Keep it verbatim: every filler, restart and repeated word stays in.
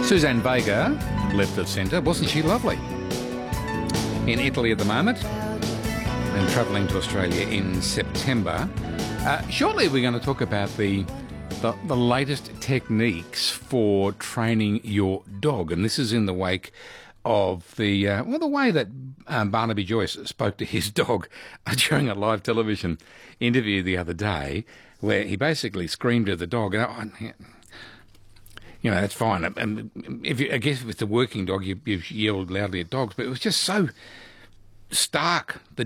Suzanne Vega, left of centre. Wasn't she lovely? In Italy at the moment and travelling to Australia in September. Uh, shortly we're going to talk about the, the the latest techniques for training your dog, and this is in the wake of the uh, well the way that um, Barnaby Joyce spoke to his dog during a live television interview the other day, where he basically screamed at the dog. And I, you know, that's fine. And if you, I guess if it's a working dog, you, you've yelled loudly at dogs, but it was just so stark, the